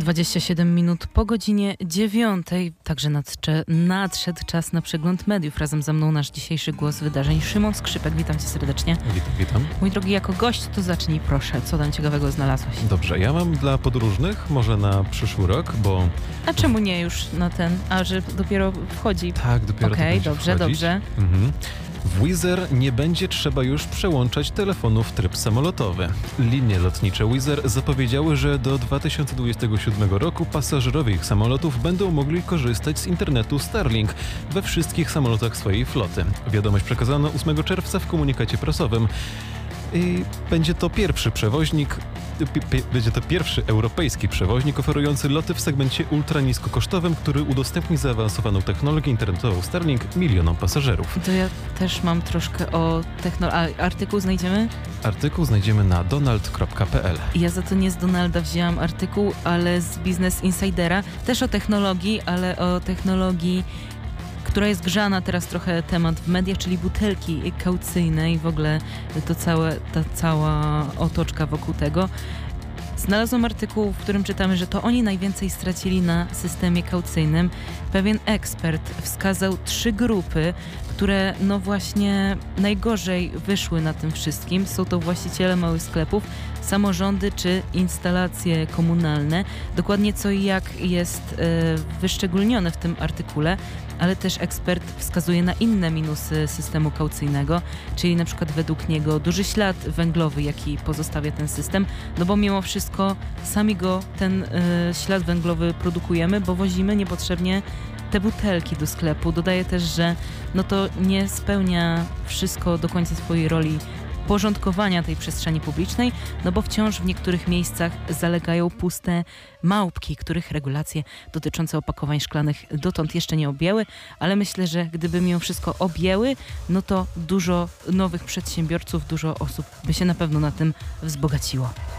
27 minut po godzinie 9. Także nadszedł czas na przegląd mediów. Razem ze mną nasz dzisiejszy głos wydarzeń Szymon Skrzypek. Witam cię serdecznie. Witam. Mój drogi, jako gość to zacznij proszę. Co tam ciekawego znalazłeś? Dobrze, ja mam dla podróżnych, może na przyszły rok, bo... A czemu nie już na ten? A, że dopiero wchodzi? Tak, dopiero to będzie dobrze, wchodzić. dobrze. W Wizz Air nie będzie trzeba już przełączać telefonu w tryb samolotowy. Linie lotnicze Wizz Air zapowiedziały, że do 2027 roku pasażerowie ich samolotów będą mogli korzystać z internetu Starlink we wszystkich samolotach swojej floty. Wiadomość przekazano 8 czerwca w komunikacie prasowym. I będzie to pierwszy europejski przewoźnik oferujący loty w segmencie ultraniskokosztowym, który udostępni zaawansowaną technologię internetową Starlink milionom pasażerów. To ja też mam troszkę o artykuł znajdziemy? Artykuł znajdziemy na donald.pl. Ja za to nie z Donalda wzięłam artykuł, ale z Business Insidera. Też o technologii, ale o technologii, która jest grzana teraz trochę temat w mediach, czyli butelki kaucyjne i w ogóle ta cała otoczka wokół tego. Znalazłam artykuł, w którym czytamy, że to oni najwięcej stracili na systemie kaucyjnym. Pewien ekspert wskazał 3 grupy, które no właśnie najgorzej wyszły na tym wszystkim. Są to właściciele małych sklepów, samorządy czy instalacje komunalne. Dokładnie co i jak jest wyszczególnione w tym artykule, ale też ekspert wskazuje na inne minusy systemu kaucyjnego, czyli na przykład według niego duży ślad węglowy, jaki pozostawia ten system, no bo mimo wszystko sami ten ślad węglowy produkujemy, bo wozimy niepotrzebnie te butelki do sklepu. Dodaje też, że no to nie spełnia wszystko do końca swojej roli porządkowania tej przestrzeni publicznej, no bo wciąż w niektórych miejscach zalegają puste małpki, których regulacje dotyczące opakowań szklanych dotąd jeszcze nie objęły, ale myślę, że gdyby mimo wszystko objęły, no to dużo nowych przedsiębiorców, dużo osób by się na pewno na tym wzbogaciło.